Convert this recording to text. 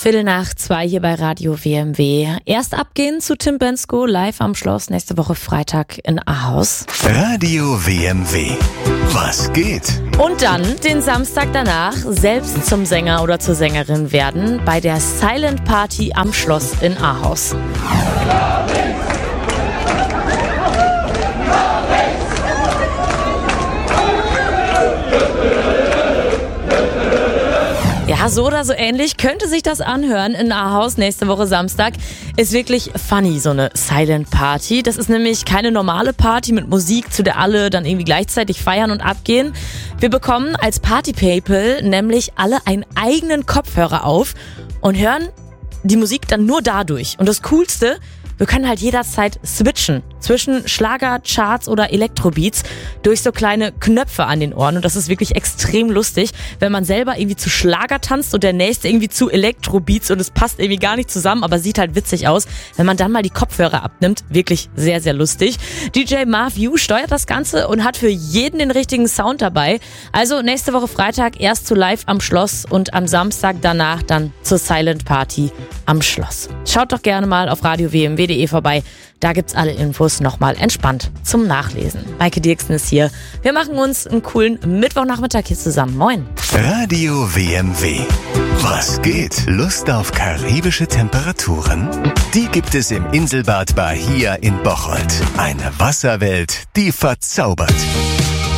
1:15 hier bei Radio WMW. Erst abgehen zu Tim Bendzko live am Schloss nächste Woche Freitag in Ahaus. Radio WMW. Was geht? Und dann den Samstag danach selbst zum Sänger oder zur Sängerin werden bei der Silent Party am Schloss in Ahaus. Ja, so oder so ähnlich könnte sich das anhören in Ahaus nächste Woche Samstag. Ist wirklich funny, so eine Silent Party. Das ist nämlich keine normale Party mit Musik, zu der alle dann irgendwie gleichzeitig feiern und abgehen. Wir bekommen als Party People nämlich alle einen eigenen Kopfhörer auf und hören die Musik dann nur dadurch. Und das Coolste, wir können halt jederzeit switchen zwischen Schlager, Charts oder Elektrobeats durch so kleine Knöpfe an den Ohren. Und das ist wirklich extrem lustig, wenn man selber irgendwie zu Schlager tanzt und der nächste irgendwie zu Elektrobeats und es passt irgendwie gar nicht zusammen, aber sieht halt witzig aus. Wenn man dann mal die Kopfhörer abnimmt, wirklich sehr, sehr lustig. DJ Marv Yu steuert das Ganze und hat für jeden den richtigen Sound dabei. Also nächste Woche Freitag erst zu Live am Schloss und am Samstag danach dann zur Silent Party am Schloss. Schaut doch gerne mal auf radiowmw.de vorbei. Da gibt's alle Infos nochmal entspannt zum Nachlesen. Maike Dirksen ist hier. Wir machen uns einen coolen Mittwochnachmittag hier zusammen. Moin. Radio WMW. Was geht? Lust auf karibische Temperaturen? Die gibt es im Inselbad Bahia in Bocholt. Eine Wasserwelt, die verzaubert.